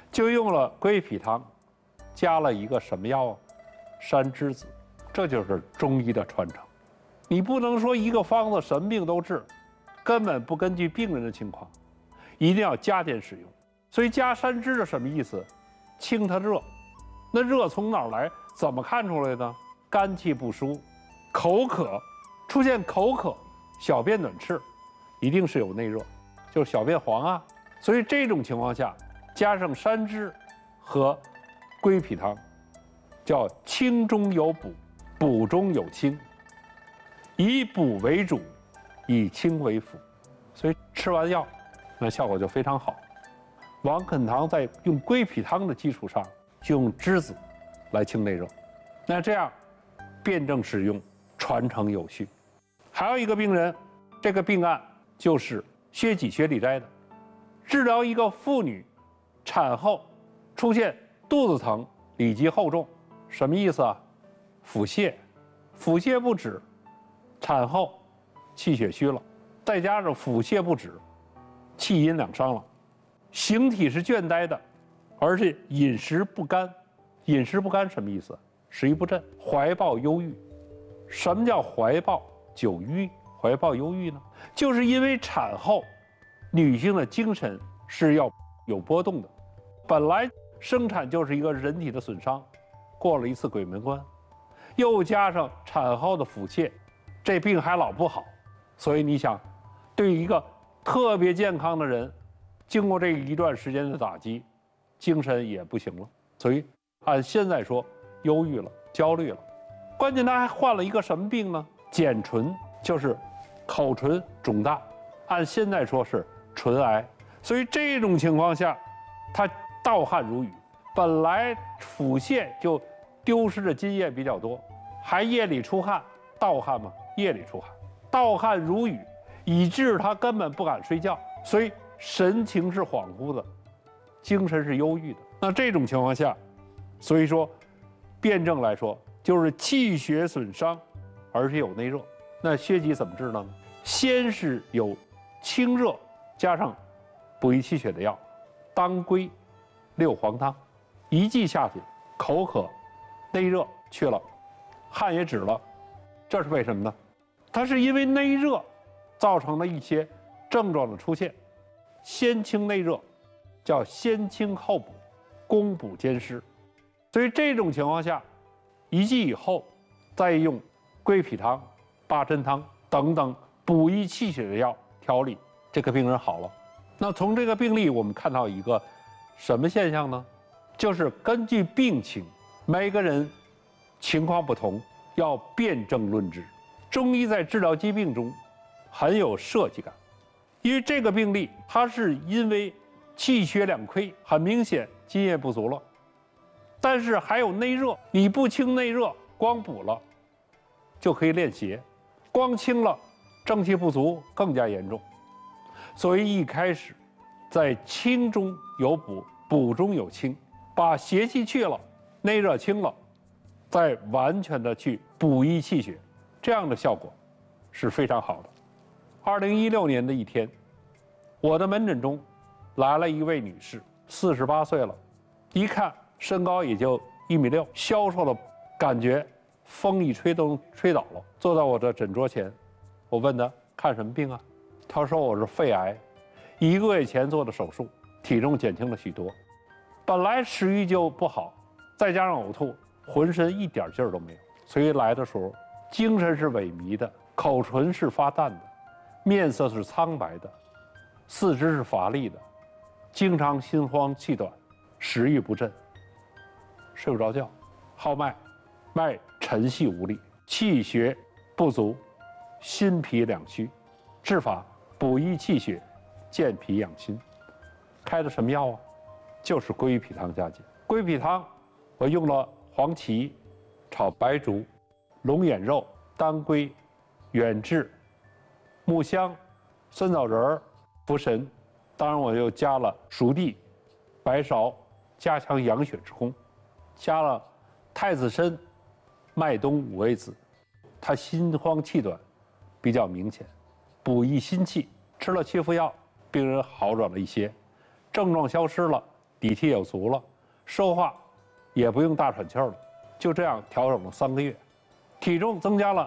就用了归脾汤，加了一个什么药啊？山栀子，这就是中医的传承。你不能说一个方子什么病都治，根本不根据病人的情况，一定要加减使用。所以加山栀的什么意思？清它热。那热从哪儿来？怎么看出来的？肝气不舒，口渴，出现口渴、小便短赤，一定是有内热，就是小便黄啊。所以这种情况下，加上山栀和归脾汤，叫清中有补，补中有清，以补为主，以清为辅。所以吃完药，那效果就非常好。王肯堂在用归脾汤的基础上，就用栀子来清内热，那这样辩证使用，传承有序。还有一个病人，这个病案就是薛己薛李斋的，治疗一个妇女产后出现肚子疼、里急后重，什么意思啊？腹泻，腹泻不止，产后气血虚了，再加上腹泻不止，气阴两伤了，形体是倦怠的，而且饮食不甘。饮食不甘什么意思？食欲不振，怀抱忧郁。什么叫怀抱久郁？怀抱忧郁呢？就是因为产后女性的精神是要有波动的，本来生产就是一个人体的损伤，过了一次鬼门关，又加上产后的腹泻，这病还老不好。所以你想，对于一个特别健康的人，经过这一段时间的打击，精神也不行了。所以按现在说，忧郁了，焦虑了。关键他还患了一个什么病呢？睑唇，就是口唇肿大，按现在说是唇癌。所以这种情况下，他盗汗如雨，本来腹泻就丢失的津液比较多，还夜里出汗，盗汗嘛，夜里出汗，盗汗如雨，以致他根本不敢睡觉，所以神情是恍惚的，精神是忧郁的。那这种情况下，所以说辩证来说就是气血损伤，而且有内热。那薛己怎么治呢？先是有清热加上补益气血的药，当归、六黄汤，一剂下去，口渴、内热去了，汗也止了。这是为什么呢？它是因为内热造成了一些症状的出现，先清内热，叫先清后补，攻补兼施。所以这种情况下，一剂以后，再用归脾汤、八珍汤等等补益气血的药调理，这个病人好了。那从这个病例我们看到一个什么现象呢？就是根据病情，每个人情况不同，要辩证论治。中医在治疗疾病中很有设计感，因为这个病例它是因为气血两亏，很明显津液不足了，但是还有内热，你不清内热，光补了就可以练邪，光清了正气不足更加严重。所以一开始在清中有补，补中有清，把邪气去了，内热清了，再完全的去补益气血，这样的效果是非常好的。2016年的一天，我的门诊中来了一位女士，48岁了，一看身高也就1.6米，消瘦的感觉风一吹都能吹倒了。坐在我的诊桌前，我问她看什么病啊？她说我是肺癌，1个月前做的手术，体重减轻了许多，本来食欲就不好，再加上呕吐，浑身一点劲儿都没有。所以来的时候精神是萎靡的，口唇是发淡的，面色是苍白的，四肢是乏力的，经常心慌气短，食欲不振，睡不着觉，号脉，脉沉细无力，气血不足，心脾两虚。治法补益气血，健脾养心。开的什么药啊？就是归脾汤加减。归脾汤我用了黄芪、炒白术、龙眼肉、当归、远志、木香、酸枣仁、茯神，当然我又加了熟地、白芍，加强养血之功，加了太子参、麦冬、五味子，他心慌气短比较明显，补益心气。吃了7副药，病人好转了一些，症状消失了， 底气也足了，说话也不用大喘气儿了。就这样调整了3个月，体重增加了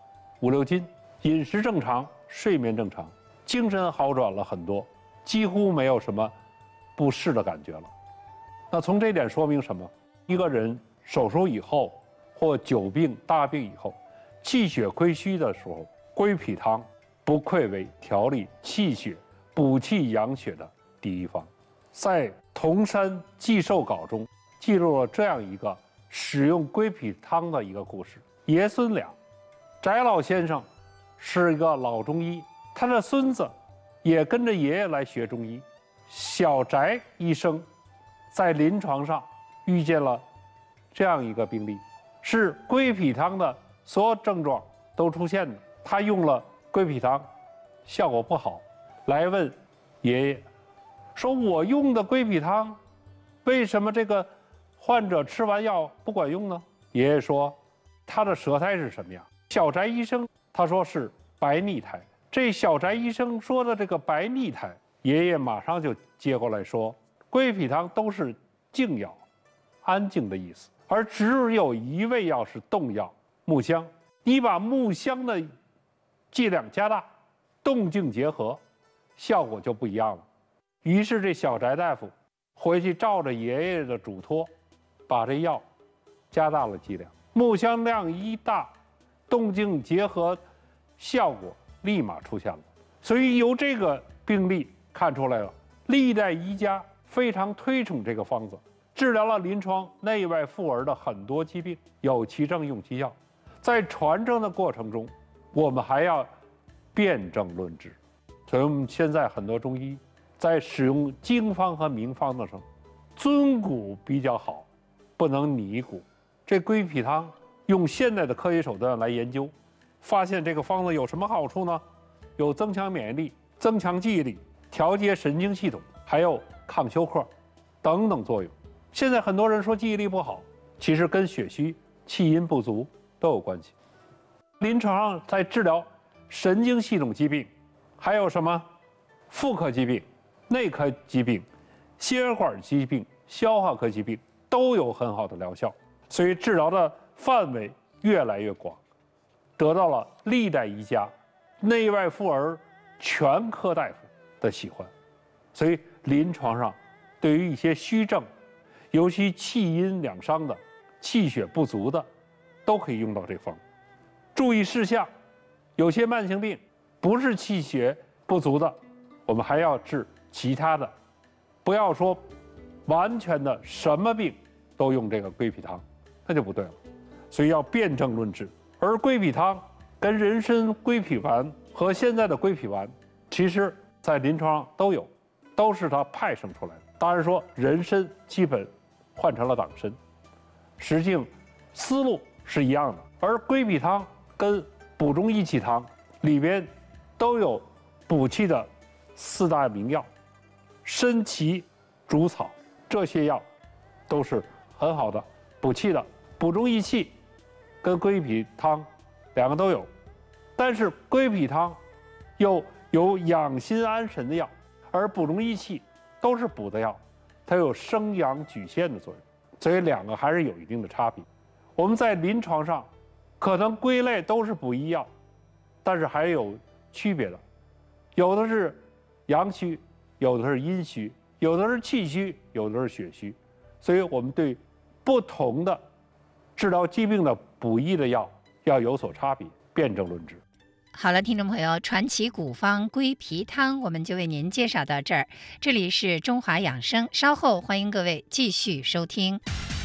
5、6斤，饮食正常，睡眠正常，精神好转了很多，几乎没有什么不适的感觉了。那从这点说明什么？一个人手术以后或久病大病以后，气血亏虚的时候，归脾汤不愧为调理气血、补气养血的第一方。在《铜山寄寿稿》中记录了这样一个使用归脾汤的一个故事。爷孙俩，翟老先生是一个老中医，他的孙子也跟着爷爷来学中医。小翟医生在临床上遇见了这样一个病例，是归脾汤的所有症状都出现的，他用了归脾汤，效果不好，来问爷爷说：“我用的归脾汤，为什么这个患者吃完药不管用呢？”爷爷说：“他的舌苔是什么样？”小翟医生他说是白腻苔。这小翟医生说的这个白腻苔，爷爷马上就接过来说：“归脾汤都是静药，安静的意思，而只有一味药是动药，木香。你把木香的剂量加大，动静结合，效果就不一样了。”于是这小翟大夫回去照着爷爷的嘱托，把这药加大了剂量，木香量一大，动静结合效果立马出现了。所以由这个病例看出来了，历代医家非常推崇这个方子，治疗了临床内外妇儿的很多疾病，有其症用其药。在传承的过程中，我们还要辩证论治。所以我们现在很多中医在使用经方和名方的时候，遵古比较好，不能拟古。这归脾汤用现代的科学手段来研究，发现这个方子有什么好处呢？有增强免疫力、增强记忆力、调节神经系统，还有抗休克等等作用。现在很多人说记忆力不好，其实跟血虚、气阴不足都有关系。临床上在治疗神经系统疾病，还有什么妇科疾病、内科疾病、心血管疾病、消化科疾病都有很好的疗效，所以治疗的范围越来越广，得到了历代医家、内外妇儿全科大夫的喜欢。所以临床上对于一些虚症，尤其气阴两伤的、气血不足的，都可以用到这方。注意事项，有些慢性病不是气血不足的，我们还要治其他的，不要说完全的什么病都用这个归脾汤，那就不对了。所以要辩证论治。而归脾汤跟人参归脾丸和现在的归脾丸，其实在临床上都有，都是它派生出来的。当然说人参基本换成了党参，实际上思路是一样的。而归脾汤跟补中益气汤里边都有补气的4大名药，参芪竹草，这些药都是很好的补气的。补中益气跟归脾汤两个都有，但是归脾汤又有养心安神的药，而补中益气都是补的药，它有生阳举陷的作用，所以两个还是有一定的差别。我们在临床上可能归类都是补益药，但是还有区别的，有的是阳虚，有的是阴虚，有的是气虚，有的是血虚，所以我们对不同的治疗疾病的补益的药要有所差别，辩证论治。 好了，听众朋友，传奇古方归脾汤我们就为您介绍到这儿。这里是中华养生，稍后欢迎各位继续收听。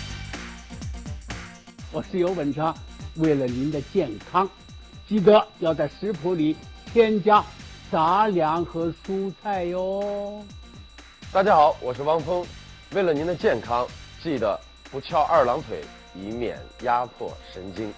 我是尤文昌，为了您的健康，记得要在食谱里添加杂粮和蔬菜哟。 大家好，我是汪峰，为了您的健康，记得不翘二郎腿，以免压迫神经。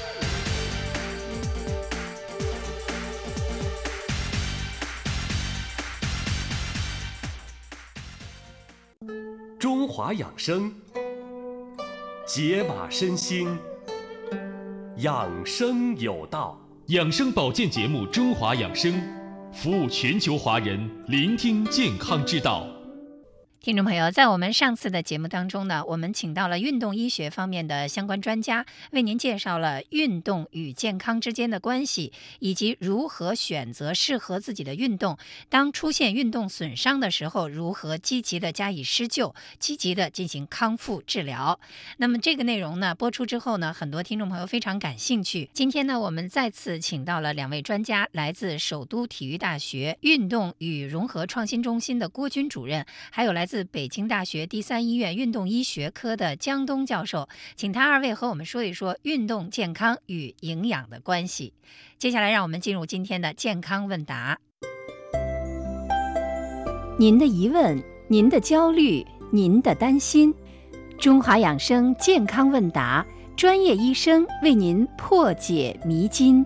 中华养生，解码身心，养生有道。 养生保健节目《中华养生》，服务全球华人，聆听健康之道。 听众朋友，在我们上次的节目当中呢，我们请到了运动医学方面的相关专家，为您介绍了运动与健康之间的关系，以及如何选择适合自己的运动。当出现运动损伤的时候，如何积极的加以施救，积极的进行康复治疗。那么这个内容呢，播出之后呢，很多听众朋友非常感兴趣。今天呢，我们再次请到了2位专家，来自首都体育大学运动与融合创新中心的郭军主任，还有来自北京大学第3医院运动医学科的江东教授，请他2位和我们说一说运动健康与营养的关系。接下来让我们进入今天的健康问答。您的疑问，您的焦虑，您的担心，中华养生健康问答，专业医生为您破解迷津。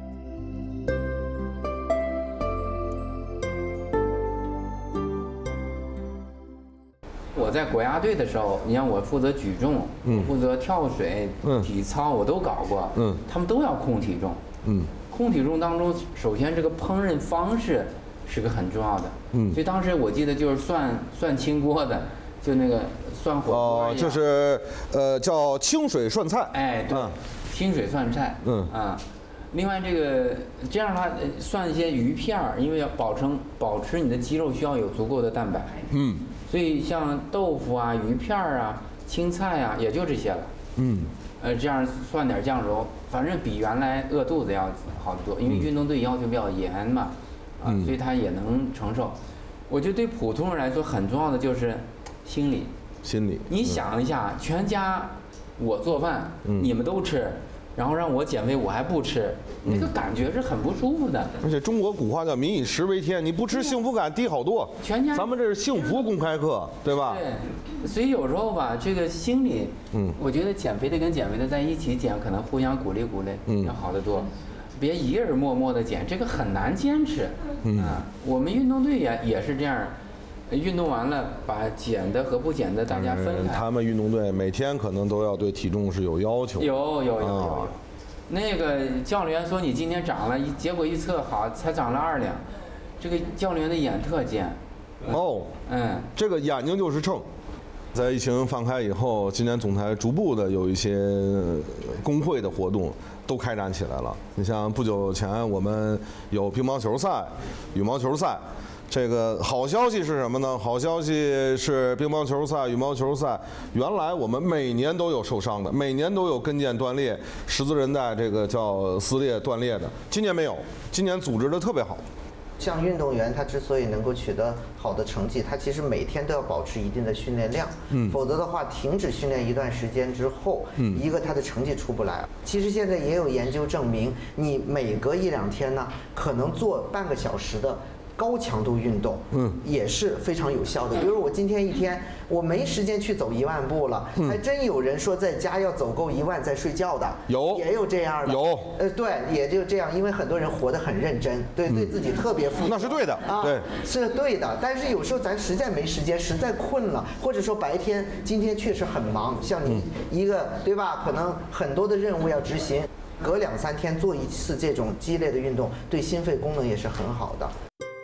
我在国家队的时候，你像我负责举重，负责跳水，体操我都搞过，他们都要控体重，控体重当中，首先这个烹饪方式是个很重要的，所以当时我记得就是涮清锅的，就那个涮火锅就是叫清水涮菜， 哎，对，清水涮菜，另外这样的话涮一些鱼片儿，因为要保持你的肌肉需要有足够的蛋白，所以像豆腐啊、鱼片儿啊、青菜啊，也就这些了。这样涮点酱油，反正比原来饿肚子要好得多。因为运动队要求比较严嘛，所以他也能承受。我觉得对普通人来说很重要的就是心理。你想一下，全家我做饭，你们都吃。然后让我减肥，我还不吃，那个感觉是很不舒服的。 而且中国古话叫“民以食为天”，你不吃幸福感低好多。 全家， 咱们这是幸福公开课，对吧？ 对，所以有时候吧，这个心理，我觉得减肥的跟减肥的在一起减，可能互相鼓励，要好得多。别一个人默默的减，这个很难坚持。我们运动队也是这样。运动完了，把减的和不减的大家分开。 他们运动队每天可能都要对体重是有要求。 有。那个教练员说你今天长了，结果一测好才长了2两，这个教练员的眼特尖。这个眼睛就是秤。在疫情放开以后，今年总台逐步的有一些工会的活动都开展起来了。你像不久前我们有乒乓球赛、羽毛球赛。这个好消息是什么呢？好消息是乒乓球赛、羽毛球赛，原来我们每年都有受伤的，每年都有跟腱断裂、十字韧带这个叫撕裂断裂的，今年没有，今年组织的特别好。 像运动员他之所以能够取得好的成绩，他其实每天都要保持一定的训练量，否则的话停止训练一段时间之后，一个他的成绩出不来。其实现在也有研究证明，你每隔1、2天呢，可能做半个小时的高强度运动，也是非常有效的。比如我今天一天我没时间去走1万步了，还真有人说在家要走够1万再睡觉的，也有这样的，对，也就这样，因为很多人活得很认真，对自己特别负责， 那是对的对， 是对的。但是有时候咱实在没时间，实在困了，或者说白天今天确实很忙，像你一个对吧，可能很多的任务要执行，隔2、3天做一次这种激烈的运动，对心肺功能也是很好的。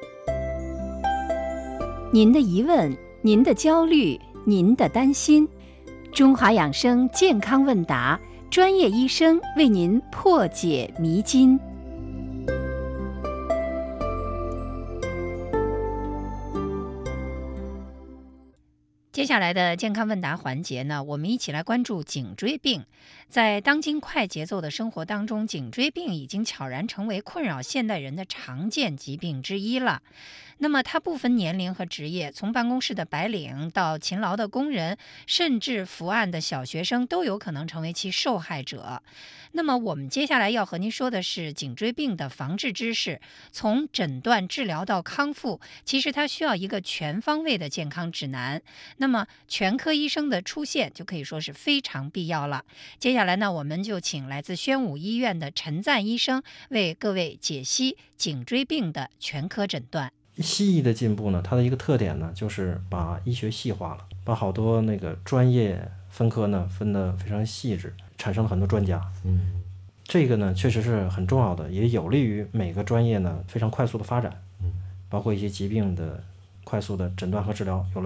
您的疑问，您的焦虑，您的担心，中华养生健康问答，专业医生为您破解迷津。接下来的健康问答环节呢，我们一起来关注颈椎病。在当今快节奏的生活当中，颈椎病已经悄然成为困扰现代人的常见疾病之一了。那么它不分年龄和职业，从办公室的白领到勤劳的工人，甚至伏案的小学生都有可能成为其受害者。那么我们接下来要和您说的是颈椎病的防治知识，从诊断、治疗到康复，其实它需要一个全方位的健康指南。那么全科医生的出现就可以说是非常必要了。接下来呢，我们就请来自宣武医院的陈赞医生为各位解析颈椎病的全科诊断。 西医的进步呢，它的一个特点呢，就是把医学细化了，把好多那个专业分科呢分得非常细致，产生了很多专家。这个呢确实是很重要的，也有利于每个专业呢非常快速的发展。包括一些疾病的快速的诊断和治疗有了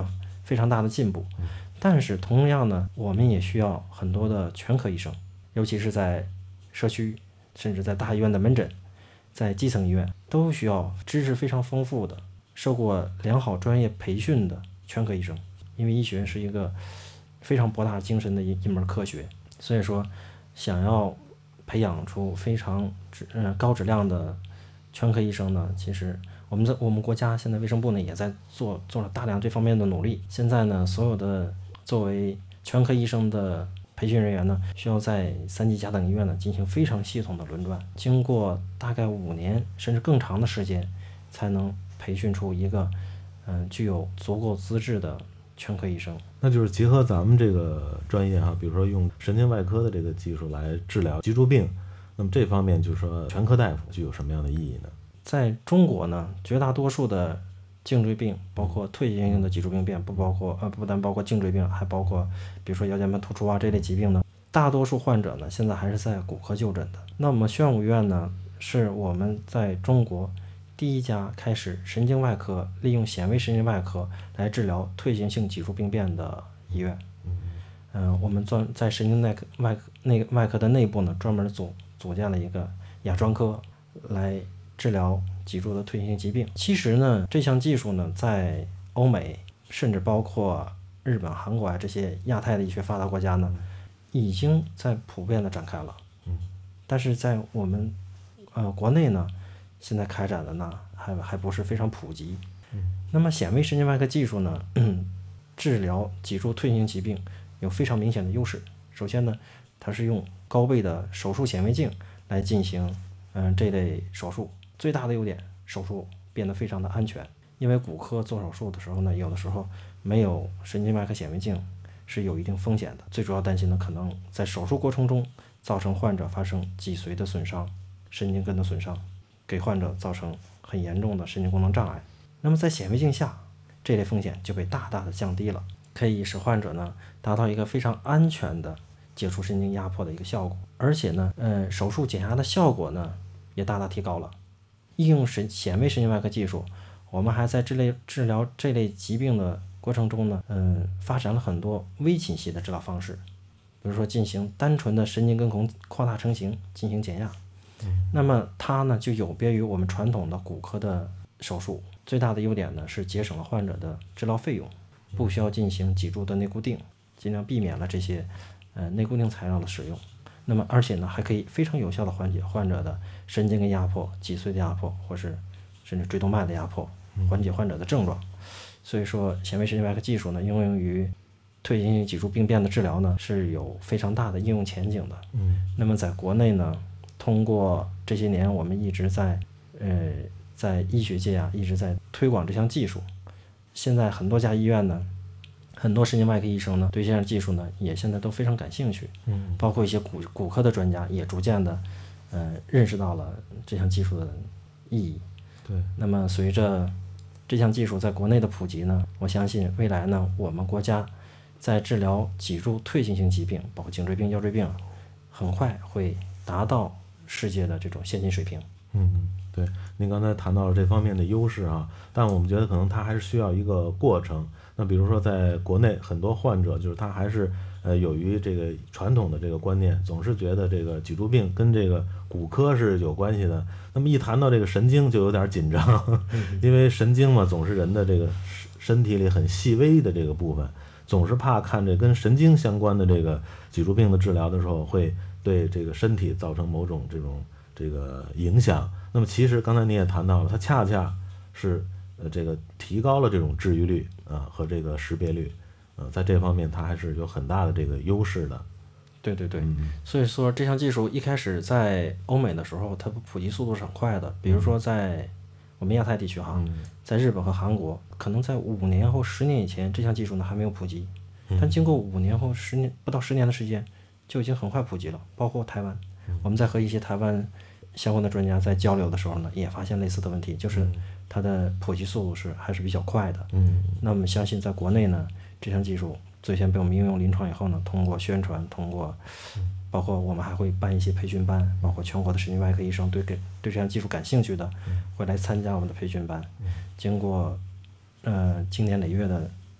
非常大的进步。但是同样呢，我们也需要很多的全科医生，尤其是在社区，甚至在大医院的门诊，在基层医院，都需要知识非常丰富的、受过良好专业培训的全科医生。因为医学是一个非常博大精深的一门科学，所以说想要培养出非常高质量的全科医生呢，其实我们国家现在卫生部呢也在做了大量这方面的努力。现在呢，所有的作为全科医生的培训人员呢，需要在3级甲等医院呢进行非常系统的轮转，经过大概5年甚至更长的时间，才能培训出一个具有足够资质的全科医生。 那就是结合咱们这个专业比如说用神经外科的这个技术来治疗脊柱病，那么这方面就是说全科大夫具有什么样的意义呢？ 在中国呢，绝大多数的颈椎病，包括退行性的脊柱病变，不但包括颈椎病，还包括比如说腰间盘突出这类疾病呢，大多数患者呢现在还是在骨科就诊的。那么宣武医院呢，是我们在中国第一家开始神经外科利用显微神经外科来治疗退行性脊柱病变的医院。我们在神经外科的内部呢，专门组建了一个亚专科来治疗脊柱的退行性疾病。其实呢，这项技术呢，在欧美甚至包括日本、韩国这些亚太的医学发达国家呢，已经在普遍的展开了。但是在我们国内呢，现在开展的呢还不是非常普及。那么显微神经外科技术呢，治疗脊柱退行性疾病有非常明显的优势。首先呢，它是用高倍的手术显微镜来进行这类手术。最大的优点，手术变得非常的安全。因为骨科做手术的时候呢，有的时候没有神经外科显微镜是有一定风险的。最主要担心的可能在手术过程中造成患者发生脊髓的损伤、神经根的损伤，给患者造成很严重的神经功能障碍。那么在显微镜下，这类风险就被大大的降低了，可以使患者呢达到一个非常安全的解除神经压迫的一个效果。而且呢，手术减压的效果呢也大大提高了。应用显微神经外科技术，我们还在治疗这类疾病的过程中呢，发展了很多微侵袭的治疗方式，比如说进行单纯的神经根孔扩大成型进行减压。那么它呢就有别于我们传统的骨科的手术，最大的优点呢是节省了患者的治疗费用，不需要进行脊柱的内固定，尽量避免了这些内固定材料的使用。那么而且呢还可以非常有效的缓解患者的神经根压迫、脊髓的压迫，或是甚至椎动脉的压迫，缓解患者的症状。所以说显微神经外科技术呢应用于退行性脊柱病变的治疗呢是有非常大的应用前景的。那么在国内呢，通过这些年我们一直在医学界一直在推广这项技术。现在很多家医院呢，很多神经外科医生呢对这项技术呢也现在都非常感兴趣。包括一些骨科的专家也逐渐的认识到了这项技术的意义。 对。 那么随着这项技术在国内的普及呢，我相信未来呢，我们国家在治疗脊柱退行性疾病，包括颈椎病、腰椎病，很快会达到世界的这种先进水平。 对，您刚才谈到了这方面的优势但我们觉得可能它还是需要一个过程。那比如说在国内很多患者就是他还是由于这个传统的这个观念，总是觉得这个脊柱病跟这个骨科是有关系的。那么一谈到这个神经就有点紧张，因为神经嘛总是人的这个身体里很细微的这个部分，总是怕看这跟神经相关的这个脊柱病的治疗的时候会对这个身体造成某种这个影响。那么其实刚才你也谈到了，它恰恰是这个提高了这种治愈率和这个识别率，在这方面它还是有很大的这个优势的。 对，所以说这项技术一开始在欧美的时候，它普及速度是很快的。比如说在我们亚太地区在日本和韩国，可能在5年或10年以前，这项技术呢还没有普及，但经过5年或10年不到10年的时间，就已经很快普及了。包括台湾，我们在和一些台湾相关的专家在交流的时候呢，也发现类似的问题，就是它的普及速度还是比较快的。那我们相信在国内呢，这项技术最先被我们应用临床以后呢，通过宣传，包括我们还会办一些培训班，包括全国的神经外科医生对这项技术感兴趣的会来参加我们的培训班，经过经年累月的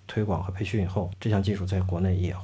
推广和培训以后，这项技术在国内也